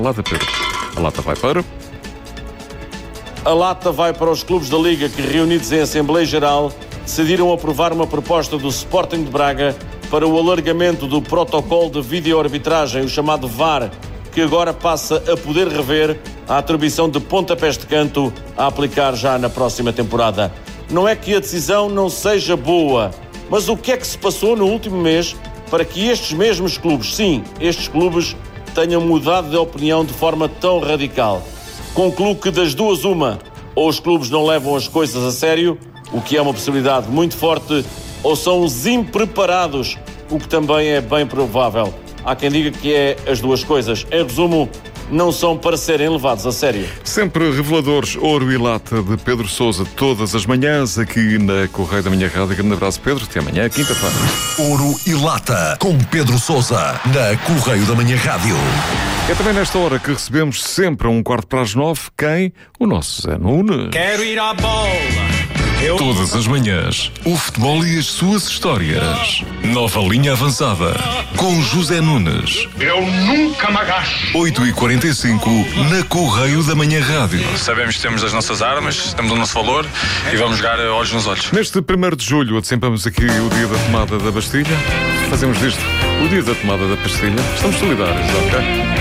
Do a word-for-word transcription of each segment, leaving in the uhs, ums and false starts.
Lata, Pedro. A lata vai para... A lata vai para os clubes da Liga que, reunidos em Assembleia Geral, decidiram aprovar uma proposta do Sporting de Braga para o alargamento do protocolo de videoarbitragem, o chamado V A R, que agora passa a poder rever a atribuição de pontapés de canto a aplicar já na próxima temporada. Não é que a decisão não seja boa, mas o que é que se passou no último mês para que estes mesmos clubes, sim, estes clubes, tenham mudado de opinião de forma tão radical? Concluo que das duas uma, ou os clubes não levam as coisas a sério, o que é uma possibilidade muito forte, ou são os impreparados, o que também é bem provável. Há quem diga que é as duas coisas. Em resumo, não são para serem levados a sério. Sempre reveladores, Ouro e Lata de Pedro Sousa, todas as manhãs aqui na Correio da Manhã Rádio. Grande abraço, Pedro. Até amanhã, quinta-feira. Ouro e Lata, com Pedro Sousa, na Correio da Manhã Rádio. É também nesta hora que recebemos sempre a um quarto para as nove, quem? O nosso Zé Nunes. Quero ir à bola. Eu... Todas as manhãs, o futebol e as suas histórias. Nova linha avançada, com José Nunes. Eu nunca me agacho. oito e quarenta e cinco, na Correio da Manhã Rádio. Sabemos que temos as nossas armas, temos o nosso valor e vamos jogar olhos nos olhos. Neste primeiro de julho, antecipamos aqui o dia da tomada da Bastilha. Fazemos disto o dia da tomada da Bastilha. Estamos solidários, ok?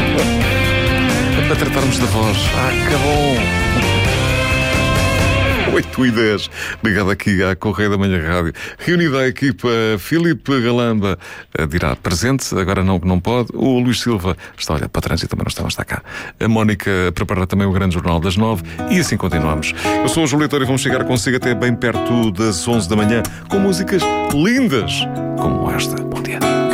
É para tratarmos da voz. Ah, que bom! oito e dez, ligado aqui à Correia da Manhã Rádio. Reunida a equipa, Filipe Galamba dirá presente, agora não, não pode. O Luís Silva está a olhar para o trânsito, também não está, mas está cá. A Mónica prepara também o grande jornal das nove e assim continuamos. Eu sou o João Leitor e vamos chegar consigo até bem perto das onze da manhã com músicas lindas como esta. Bom dia.